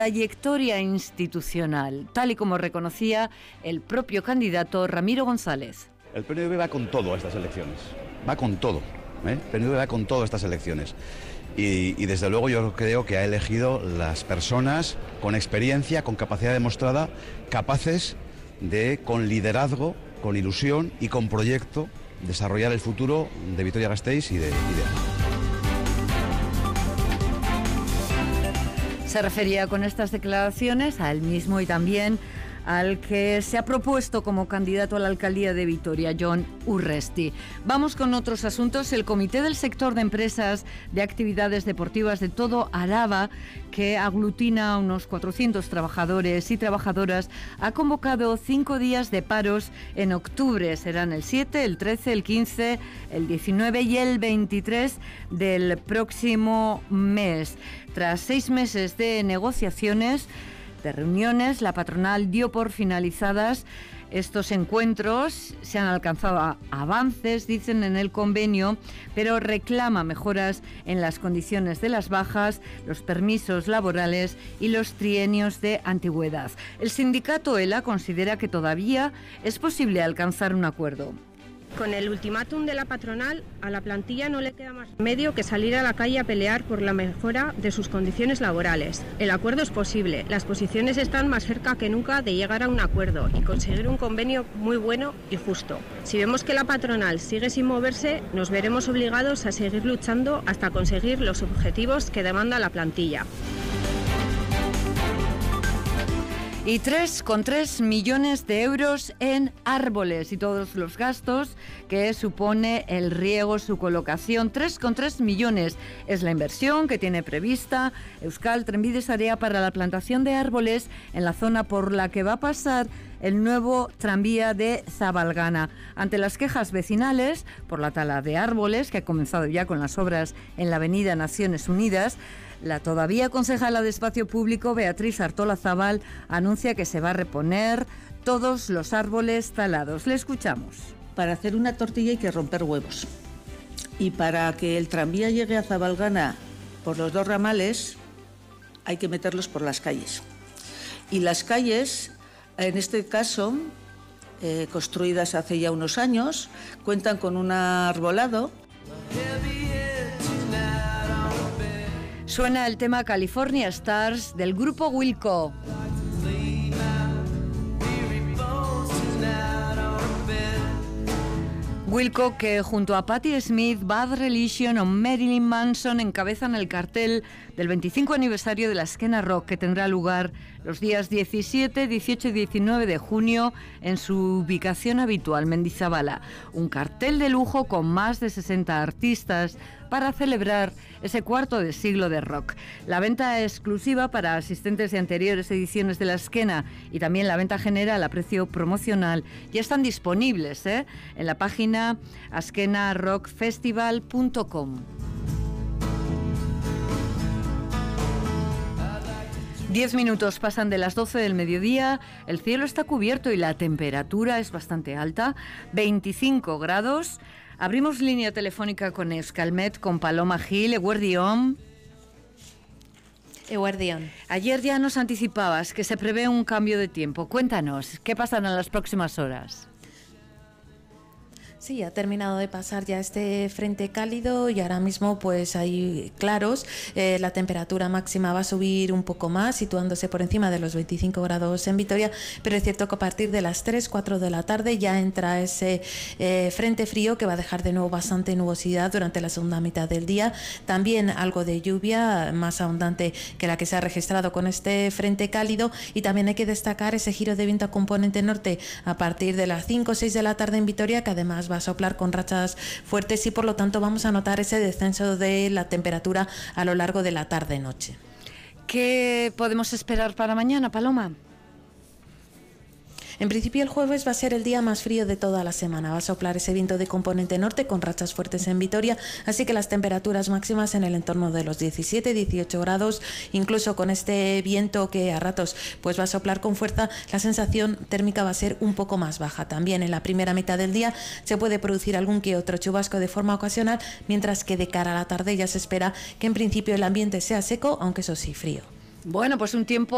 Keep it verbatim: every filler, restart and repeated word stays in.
Trayectoria institucional, tal y como reconocía el propio candidato Ramiro González. El P N V va con todo a estas elecciones, va con todo, ¿eh? El P N V va con todo a estas elecciones. Y, y desde luego yo creo que ha elegido las personas con experiencia, con capacidad demostrada, capaces de, con liderazgo, con ilusión y con proyecto, desarrollar el futuro de Vitoria-Gasteiz y de, y de... Se refería con estas declaraciones a él mismo y también al que se ha propuesto como candidato a la alcaldía de Vitoria, Jon Urresti. Vamos con otros asuntos. El Comité del Sector de Empresas de Actividades Deportivas de todo Álava, que aglutina a unos cuatrocientos trabajadores y trabajadoras, ha convocado cinco días de paros en octubre. Serán el siete, el trece, el quince, el diecinueve y el veintitrés del próximo mes. Tras seis meses de negociaciones, de reuniones, la patronal dio por finalizadas estos encuentros. Se han alcanzado avances, dicen, en el convenio, pero reclama mejoras en las condiciones de las bajas, los permisos laborales y los trienios de antigüedad. El sindicato ELA considera que todavía es posible alcanzar un acuerdo. Con el ultimátum de la patronal, a la plantilla no le queda más remedio que salir a la calle a pelear por la mejora de sus condiciones laborales. El acuerdo es posible, las posiciones están más cerca que nunca de llegar a un acuerdo y conseguir un convenio muy bueno y justo. Si vemos que la patronal sigue sin moverse, nos veremos obligados a seguir luchando hasta conseguir los objetivos que demanda la plantilla. Y tres coma tres millones de euros en árboles y todos los gastos que supone el riego, su colocación. tres coma tres millones es la inversión que tiene prevista Euskal Trenbide Sarea para la plantación de árboles en la zona por la que va a pasar el nuevo tranvía de Zabalgana. Ante las quejas vecinales por la tala de árboles, que ha comenzado ya con las obras en la avenida Naciones Unidas, la todavía concejala de Espacio Público, Beatriz Artolazabal, anuncia que se va a reponer todos los árboles talados. Le escuchamos. Para hacer una tortilla hay que romper huevos. Y para que el tranvía llegue a Zabalgana por los dos ramales, hay que meterlos por las calles. Y las calles, en este caso, eh, construidas hace ya unos años, cuentan con un arbolado. Suena el tema California Stars del grupo Wilco. Wilco, que junto a Patti Smith, Bad Religion o Marilyn Manson encabezan el cartel del veinticinco aniversario de la Esquena Rock, que tendrá lugar los días diecisiete, dieciocho y diecinueve de junio en su ubicación habitual, Mendizabala. Un cartel de lujo con más de sesenta artistas para celebrar ese cuarto de siglo de rock. La venta exclusiva para asistentes de anteriores ediciones de la Esquena y también la venta general a precio promocional ya están disponibles, ¿eh? en la página azkena rock festival punto com. Diez minutos pasan de las doce del mediodía, el cielo está cubierto y la temperatura es bastante alta, veinticinco grados. Abrimos línea telefónica con Euskalmet, con Paloma Gil. Eguerdión. Eguerdión. Ayer ya nos anticipabas que se prevé un cambio de tiempo. Cuéntanos, ¿qué pasará en las próximas horas? Sí, ha terminado de pasar ya este frente cálido y ahora mismo pues hay claros. Eh, la temperatura máxima va a subir un poco más, situándose por encima de los veinticinco grados en Vitoria, pero es cierto que a partir de las tres, cuatro de la tarde ya entra ese eh, frente frío que va a dejar de nuevo bastante nubosidad durante la segunda mitad del día. También algo de lluvia más abundante que la que se ha registrado con este frente cálido, y también hay que destacar ese giro de viento a componente norte a partir de las cinco o seis de la tarde en Vitoria, que además va a soplar con rachas fuertes y por lo tanto vamos a notar ese descenso de la temperatura a lo largo de la tarde-noche. ¿Qué podemos esperar para mañana, Paloma? En principio el jueves va a ser el día más frío de toda la semana. Va a soplar ese viento de componente norte con rachas fuertes en Vitoria, así que las temperaturas máximas en el entorno de los diecisiete, dieciocho grados, incluso con este viento que a ratos pues va a soplar con fuerza, la sensación térmica va a ser un poco más baja. También en la primera mitad del día se puede producir algún que otro chubasco de forma ocasional, mientras que de cara a la tarde ya se espera que en principio el ambiente sea seco, aunque eso sí frío. Bueno, pues un tiempo